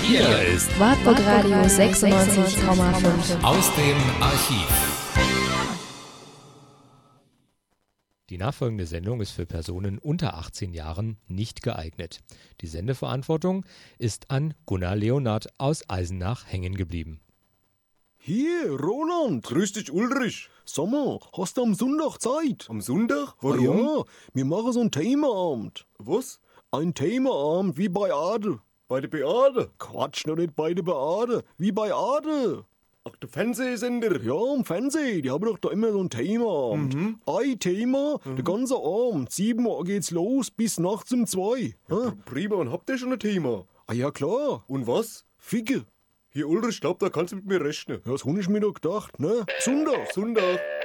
Hier ist Wartburg Radio 96,5 aus dem Archiv. Die nachfolgende Sendung ist für Personen unter 18 Jahren nicht geeignet. Die Sendeverantwortung ist an Gunnar Leonard aus Eisenach hängen geblieben. Hier, Roland. Grüß dich, Ulrich. Sag mal, hast du am Sonntag Zeit? Am Sonntag? Ah ja, wir machen so einen Themaabend. Was? Ein Themaabend wie bei Ade. Bei der Beate? Quatsch, noch nicht bei der Beate. Wie bei Ade. Ach, der Fernsehsender? Ja, im Fernsehen, die haben doch da immer so ein Themaabend. Ein Thema, der ganze Abend. 7 Uhr geht's los, bis nachts um 2. Ja? Prima, und habt ihr schon ein Thema? Ah ja, klar. Und was? Ficke. Hier, Ulrich, glaub, da kannst du mit mir rechnen. Ja, das hab ich mir doch gedacht, ne? Sonntag. Sonntag.